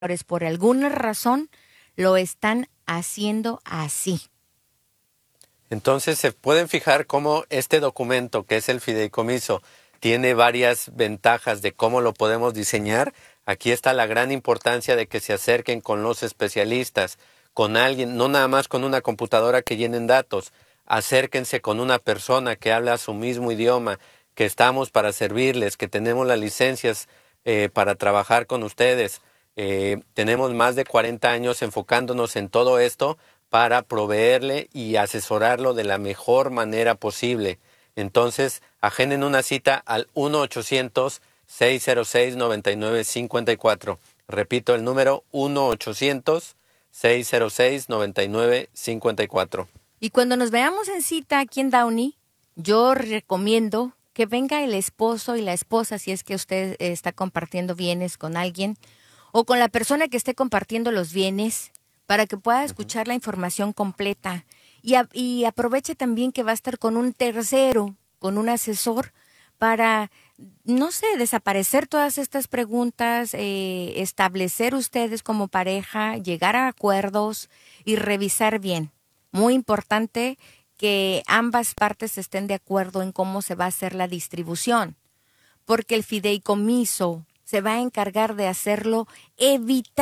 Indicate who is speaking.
Speaker 1: por alguna razón lo están haciendo así.
Speaker 2: Entonces se pueden fijar cómo este documento, que es el fideicomiso, tiene varias ventajas de cómo lo podemos diseñar. Aquí está la gran importancia de que se acerquen con los especialistas, con alguien, no nada más con una computadora que llenen datos. Acérquense con una persona que habla su mismo idioma, que estamos para servirles, que tenemos las licencias para trabajar con ustedes. Tenemos más de 40 años enfocándonos en todo esto para proveerle y asesorarlo de la mejor manera posible. Entonces, agenden una cita al 1-800-606-9954. Repito el número 1-800-606-9954.
Speaker 1: Y cuando nos veamos en cita aquí en Downey, yo recomiendo que venga el esposo y la esposa, si es que usted está compartiendo bienes con alguien, o con la persona que esté compartiendo los bienes, para que pueda escuchar la información completa. Y aproveche también que va a estar con un tercero, con un asesor, para, no sé, desaparecer todas estas preguntas, establecer ustedes como pareja, llegar a acuerdos y revisar bien. Muy importante que ambas partes estén de acuerdo en cómo se va a hacer la distribución, porque el fideicomiso se va a encargar de hacerlo evitando